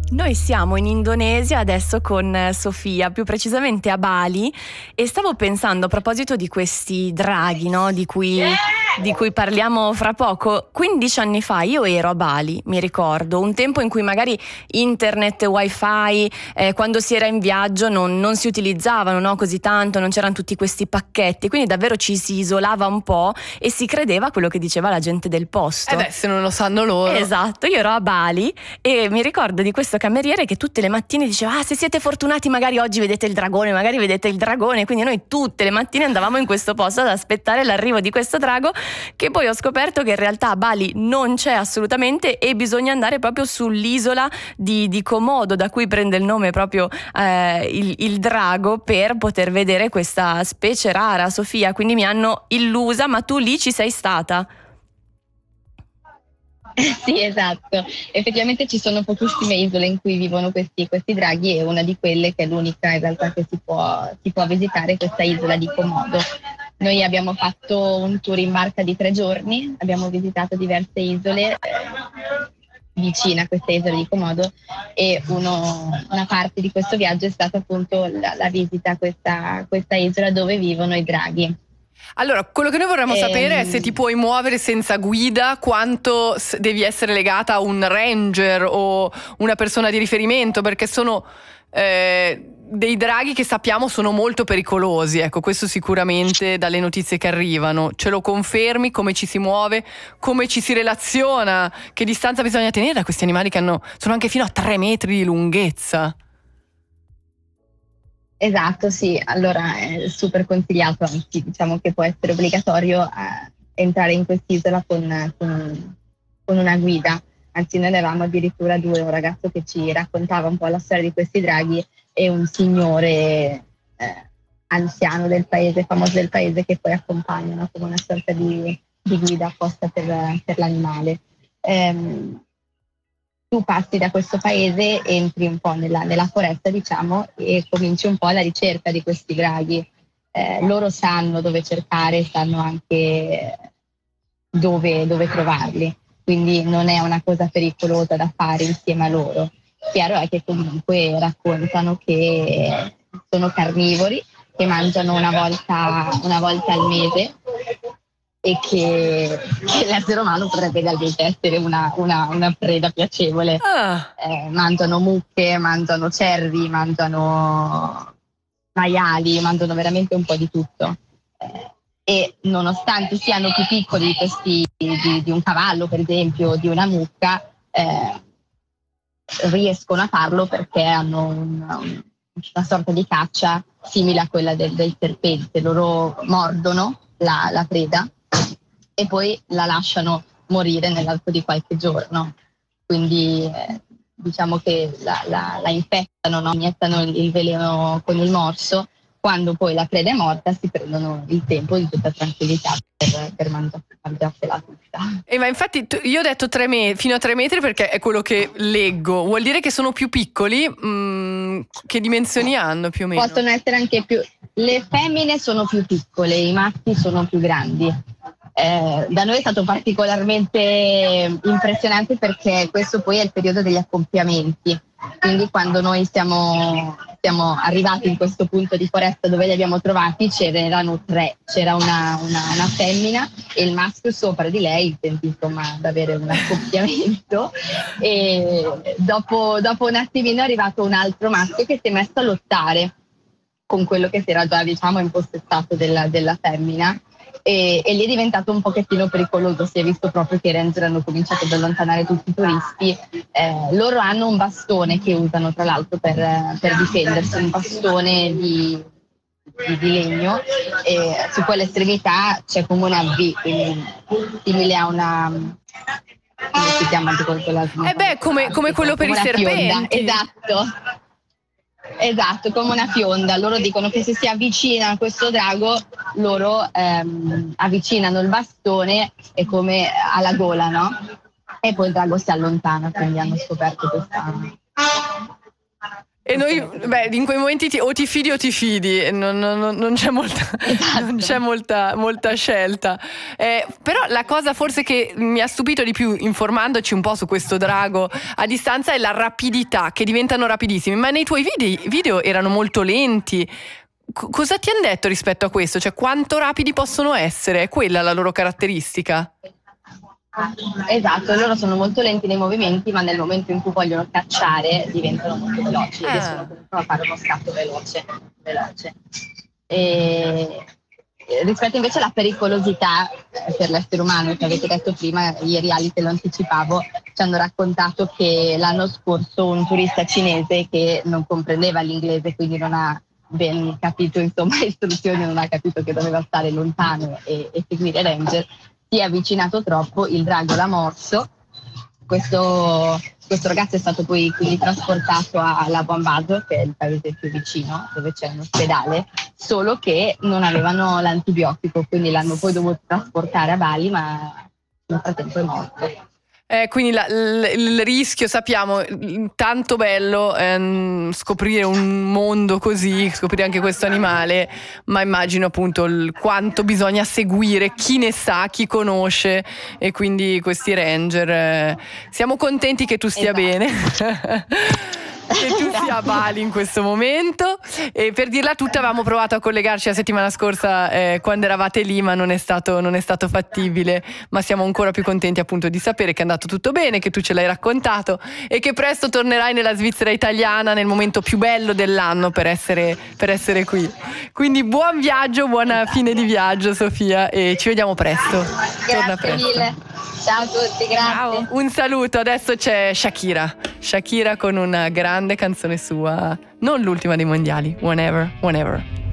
Noi siamo in Indonesia adesso con Sofia, più precisamente a Bali, e stavo pensando a proposito di questi draghi, no? Di cui parliamo fra poco. 15 anni fa io ero a Bali, mi ricordo, un tempo in cui magari internet, wifi, quando si era in viaggio non si utilizzavano, no? Così tanto, non c'erano tutti questi pacchetti, quindi davvero ci si isolava un po' e si credeva a quello che diceva la gente del posto. Se non lo sanno loro. Esatto, io ero a Bali e mi ricordo di questo cameriere che tutte le mattine diceva: se siete fortunati magari oggi vedete il dragone, magari vedete il dragone. Quindi noi tutte le mattine andavamo in questo posto ad aspettare l'arrivo di questo drago, che poi ho scoperto che in realtà a Bali non c'è assolutamente e bisogna andare proprio sull'isola di Komodo, da cui prende il nome proprio il drago, per poter vedere questa specie rara. Sofia, quindi mi hanno illusa, ma tu lì ci sei stata? Sì, esatto. Effettivamente ci sono pochissime isole in cui vivono questi draghi, e una di quelle, che è l'unica in realtà che si può visitare, è questa isola di Komodo. Noi abbiamo fatto un tour in barca di 3 giorni, abbiamo visitato diverse isole vicine a queste isole di Komodo, e una parte di questo viaggio è stata appunto la visita a questa isola dove vivono i draghi. Allora, quello che noi vorremmo sapere è se ti puoi muovere senza guida, quanto devi essere legata a un ranger o una persona di riferimento, perché sono dei draghi che sappiamo sono molto pericolosi. Ecco, questo sicuramente dalle notizie che arrivano. Ce lo confermi? Come ci si muove? Come ci si relaziona? Che distanza bisogna tenere da questi animali che sono anche fino a 3 metri di lunghezza? Esatto, sì, allora è super consigliato, anzi diciamo che può essere obbligatorio entrare in quest'isola con una guida. Anzi, noi ne avevamo addirittura due: un ragazzo che ci raccontava un po' la storia di questi draghi e un signore anziano del paese, famoso del paese, che poi accompagnano come una sorta di guida apposta per l'animale. Tu passi da questo paese, entri un po' nella foresta, diciamo, e cominci un po' la ricerca di questi draghi. Loro sanno dove cercare, sanno anche dove trovarli, quindi non è una cosa pericolosa da fare insieme a loro. Chiaro è che comunque raccontano che sono carnivori, che mangiano una volta al mese, e che l'essere umano potrebbe realmente essere una preda piacevole. Mangiano mucche, mangiano cervi, mangiano maiali, mangiano veramente un po' di tutto. E nonostante siano più piccoli di un cavallo, per esempio, o di una mucca, riescono a farlo perché hanno una sorta di caccia simile a quella del serpente. Loro mordono la preda e poi la lasciano morire nell'arco di qualche giorno. Quindi diciamo che la infettano, no? Iniettano il veleno con il morso. Quando poi la preda è morta, si prendono il tempo di tutta tranquillità per mangiarsela tutta. Ma infatti io ho detto fino a 3 metri perché è quello che leggo. Vuol dire che sono più piccoli? Che dimensioni hanno più o meno? Possono essere anche più... Le femmine sono più piccole, i maschi sono più grandi. Da noi è stato particolarmente impressionante perché questo poi è il periodo degli accoppiamenti. Quindi quando noi siamo arrivati in questo punto di foresta dove li abbiamo trovati, c'erano 3, c'era una femmina e il maschio sopra di lei, tenti insomma ad avere un accoppiamento, e dopo un attimino è arrivato un altro maschio che si è messo a lottare con quello che si era già, diciamo, impossessato della femmina. E lì è diventato un pochettino pericoloso, si è visto proprio che i ranger hanno cominciato ad allontanare tutti i turisti. Loro hanno un bastone che usano tra l'altro per difendersi, un bastone di legno, e su quell'estremità c'è come una V, quindi simile a una... come si chiama? Come quello per i serpenti. Esatto, come una fionda. Loro dicono che se si avvicina a questo drago, loro avvicinano il bastone e come alla gola, no? E poi il drago si allontana, quindi hanno scoperto questa... E noi, in quei momenti o ti fidi o ti fidi, non c'è molta, Esatto. non c'è molta scelta. Però la cosa forse che mi ha stupito di più, informandoci un po' su questo drago a distanza, è la rapidità, che diventano rapidissimi. Ma nei tuoi video erano molto lenti. Cosa ti hanno detto rispetto a questo? Cioè, quanto rapidi possono essere? È quella la loro caratteristica? Esatto, loro sono molto lenti nei movimenti, ma nel momento in cui vogliono cacciare diventano molto veloci e riescono comunque a fare uno scatto veloce. E rispetto invece alla pericolosità per l'essere umano che avete detto prima, ieri Ali, te lo anticipavo, ci hanno raccontato che l'anno scorso un turista cinese che non comprendeva l'inglese, quindi non ha ben capito le istruzioni, non ha capito che doveva stare lontano e seguire ranger, si è avvicinato troppo, il drago l'ha morso. Questo ragazzo è stato poi quindi trasportato a Labuan-Bajo, che è il paese più vicino, dove c'è un ospedale, solo che non avevano l'antibiotico, quindi l'hanno poi dovuto trasportare a Bali, ma nel frattempo è morto. Quindi il rischio, sappiamo, tanto bello scoprire un mondo così, scoprire anche questo animale, ma immagino appunto quanto bisogna seguire, chi ne sa, chi conosce, e quindi questi ranger. Siamo contenti che tu stia bene. Che tu sia a Bali in questo momento. E per dirla tutta, avevamo provato a collegarci la settimana scorsa quando eravate lì, ma non è stato fattibile. Ma siamo ancora più contenti appunto di sapere che è andato tutto bene, che tu ce l'hai raccontato e che presto tornerai nella Svizzera italiana nel momento più bello dell'anno per essere qui. Quindi buon viaggio, buona fine di viaggio, Sofia, e ci vediamo presto. Torna Grazie presto. mille. Ciao a tutti, grazie. Ciao. Un saluto, adesso c'è Shakira con una grande canzone sua, non l'ultima dei mondiali, Whenever, Whenever.